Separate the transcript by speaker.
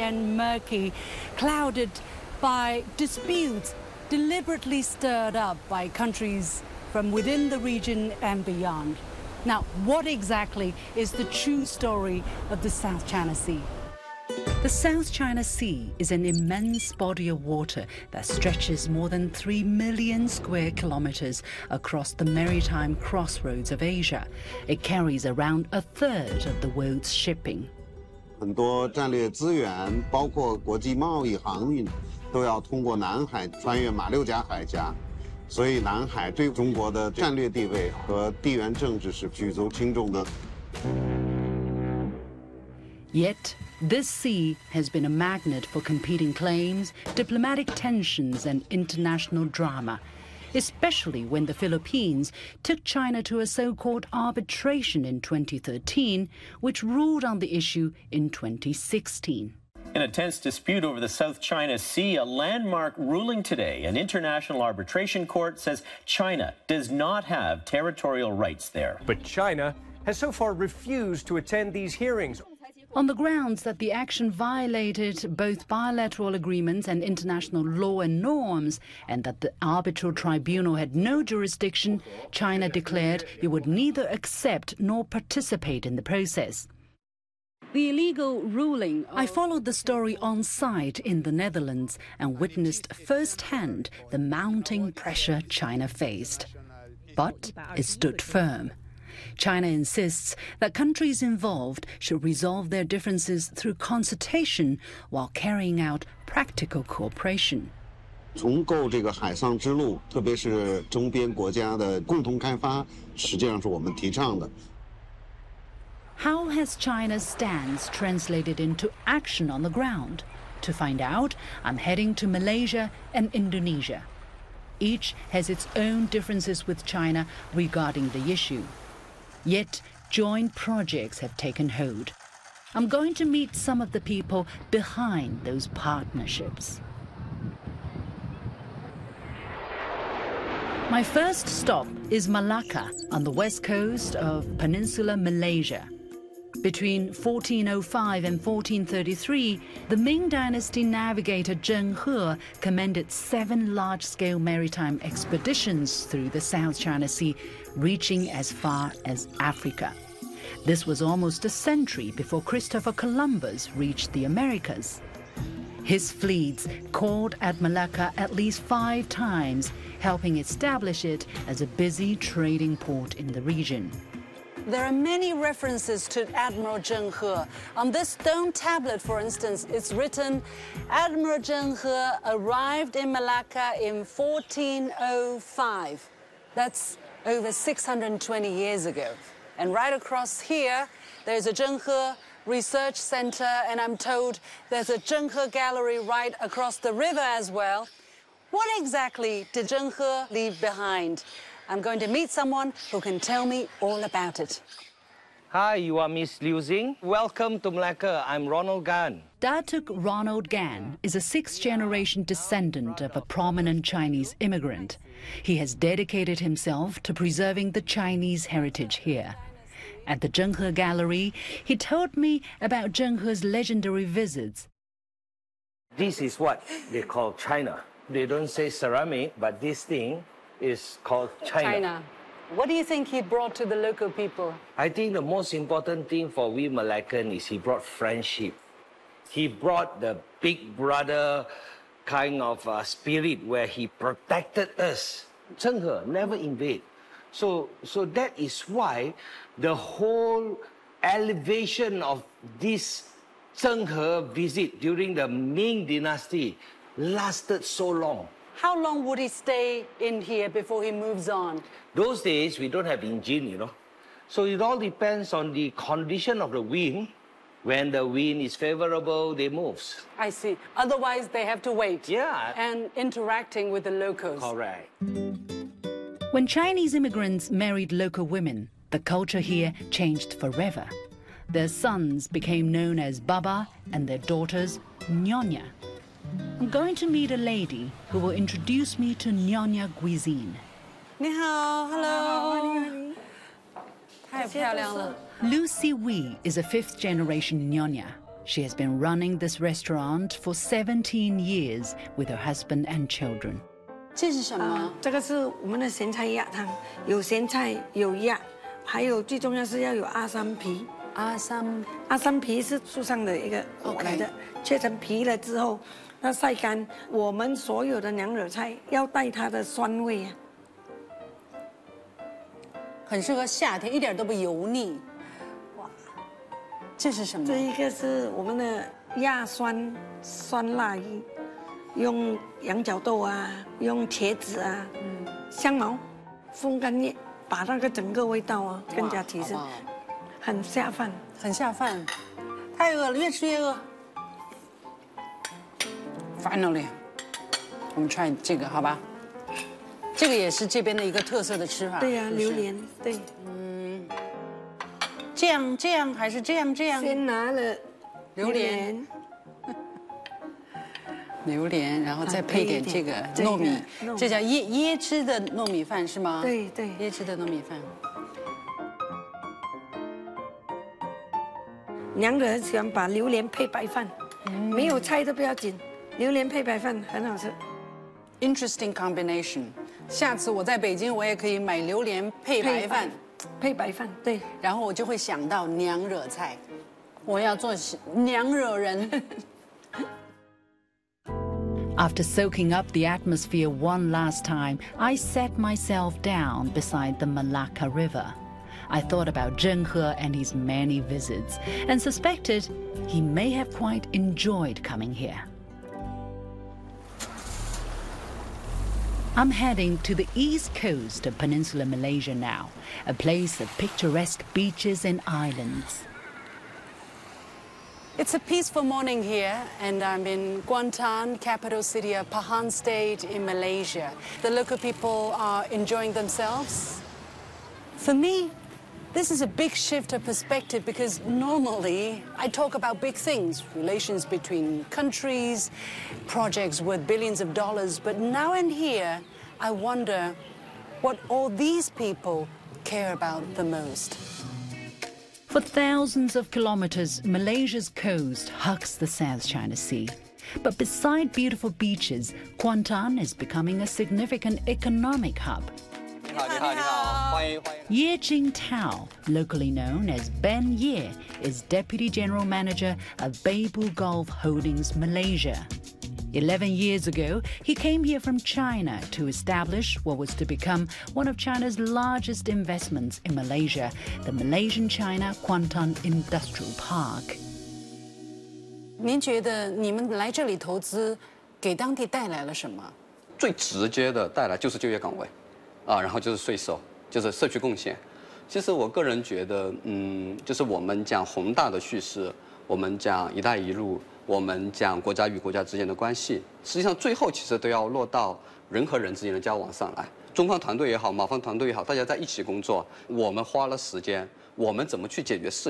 Speaker 1: and murky, clouded by disputes deliberately stirred up by countries from within the region and beyond. Now, what exactly is the true story of the South China Sea? The South China Sea is an immense body of water that stretches more than 3 million square kilometers across the maritime crossroads of Asia. It carries around a third of the world's shipping.
Speaker 2: 很多战略资源，包括国际贸易航运，都要通过南海穿越马六甲海峡，所以南海对中国的战略地位和地缘政治是举足轻重的。
Speaker 1: Yet, this sea has been a magnet for competing claims, diplomatic tensions, and international drama, especially when the Philippines took China to a so-called arbitration in 2013, which ruled on the issue in 2016.
Speaker 3: In a tense dispute over the South China Sea, a landmark ruling today. An international arbitration court says China does not have territorial rights there.
Speaker 4: But China has so far refused to attend these hearings,
Speaker 1: on the grounds that the action violated both bilateral agreements and international law and norms, and that the arbitral tribunal had no jurisdiction. China declared it would neither accept nor participate in the process. The illegal ruling. I followed the story on site in the Netherlands and witnessed firsthand the mounting pressure China faced. But it stood firm. China insists that countries involved should resolve their differences through consultation while carrying out practical cooperation.
Speaker 2: 重构这个海上之路，特别是周边国家的共同开发，实际上是我们提倡的。
Speaker 1: How has China's stance translated into action on the ground? To find out, I'm heading to Malaysia and Indonesia. Each has its own differences with China regarding the issue. Yet, joint projects have taken hold. I'm going to meet some of the people behind those partnerships. My first stop is Malacca on the west coast of Peninsular Malaysia. Between 1405 and 1433, the Ming Dynasty navigator Zheng He commanded 7 large-scale maritime expeditions through the South China Sea, reaching as far as Africa. This was almost a century before Christopher Columbus reached the Americas. His fleets called at Malacca at least 5 times, helping establish it as a busy trading port in the region. There are many references to Admiral Zheng He. On this stone tablet, for instance, it's written, Admiral Zheng He arrived in Malacca in 1405. That's over 620 years ago. And right across here, there's a Zheng He Research Center, and I'm told there's a Zheng He Gallery right across the river as well. What exactly did Zheng He leave behind? I'm going to meet someone who can tell me all about it.
Speaker 5: Hi, you are Miss Liu Xing. Welcome to Malacca. I'm Ronald Gan.
Speaker 1: Datuk Ronald Gan is a 6th-generation descendant of a prominent Chinese immigrant. He has dedicated himself to preserving the Chinese heritage here. At the Zheng He Gallery, he told me about Zheng He's legendary visits.
Speaker 5: This is what they call China. They don't say ceramic, but this thing is called China.
Speaker 1: What do you think he brought to the local people?
Speaker 5: I think the most important thing for we Malaccan is he brought friendship. He brought the big brother kind of spirit where he protected us. Zheng He never invade. So that is why the whole elevation of this Zheng He visit during the Ming Dynasty lasted so long.
Speaker 1: How long would he stay in here before he moves on?
Speaker 5: Those days, we don't have engine, you know. So it all depends on the condition of the wind. When the wind is favorable, they move.
Speaker 1: I see. Otherwise, they have to wait.
Speaker 5: Yeah.
Speaker 1: And interacting with the locals.
Speaker 5: Correct.
Speaker 1: When Chinese immigrants married local women, the culture here changed forever. Their sons became known as Baba and their daughters Nyonya. I'm going to meet a lady who will introduce me to Nyonya cuisine. 你好, hello. 太漂亮了. Lucy Wee is a 5th-generation Nyonya. She has been running this restaurant for 17 years with her husband and children.
Speaker 6: 这是什么？
Speaker 7: 这个是我们的咸菜鸭汤，有咸菜，有鸭，还有最重要是要有阿三皮。阿三皮是树上的一个果来的，切成皮了之后，那晒干。我们所有的娘惹菜要带它的酸味啊，
Speaker 6: 很适合夏天，一点都不油腻。哇，这是什么？
Speaker 7: 这一个是我们的鸭酸辣鱼，用羊角豆啊，用茄子啊，香茅、风干叶，把那个整个味道啊更加提升，很下饭，
Speaker 6: 很下饭。太饿了，越吃越饿。Finally， 我们 try 这个好吧？这个也是这边的一个特色的吃法。
Speaker 7: 对呀，榴莲，对。
Speaker 6: 这样还是这样？
Speaker 7: 先拿了
Speaker 6: 榴莲，然后再配点这个糯米，这叫椰汁的糯米饭是吗？
Speaker 7: 对，
Speaker 6: 椰汁的糯米饭。
Speaker 7: 娘惹很喜欢把榴莲配白饭，没有菜都不要紧，榴莲配白饭很好吃。
Speaker 6: Interesting combination。下次我在北京，我也可以买榴莲配白饭。
Speaker 7: 配白饭，对。
Speaker 6: 然后我就会想到娘惹菜，我要做娘惹人。
Speaker 1: After soaking up the atmosphere one last time, I sat myself down beside the Malacca River. I thought about Zheng He and his many visits and suspected he may have quite enjoyed coming here. I'm heading to the east coast of Peninsular Malaysia now, a place of picturesque beaches and islands.
Speaker 6: It's a peaceful morning here, and I'm in Kuantan, capital city of Pahang State in Malaysia. The local people are enjoying themselves. For me, this is a big shift of perspective because normally I talk about big things, relations between countries, projects worth billions of dollars, but now and here, I wonder what all these people care about the most.
Speaker 1: For thousands of kilometers, Malaysia's coast hugs the South China Sea. But beside beautiful beaches, Kuantan is becoming a significant economic hub. Ye Jing Tao, locally known as Ben Ye, is Deputy General Manager of Beibu Gulf Holdings Malaysia. 11 years ago, he came here from China to establish what was to become one of China's largest investments in Malaysia, the Malaysian-China Kuantan Industrial Park.
Speaker 6: 您觉得你们来这里投资，给当地带来了什么？
Speaker 8: 最直接的带来就是就业岗位，然后就是税收，就是社区贡献。其实我个人觉得，就是我们讲宏大的叙事，我们讲“一带一路”。我们讲国家与国家之间的关系，实际上最后其实都要落到人和人之间的交往上来。中方团队也好，马方团队也好，大家在一起工作，我们花了时间，我们怎么去解决事